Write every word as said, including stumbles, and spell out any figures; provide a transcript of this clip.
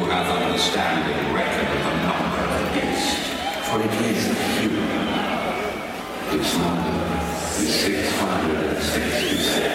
have understanding reckon the number of the beast, for it is human. Its number is six hundred sixty-six.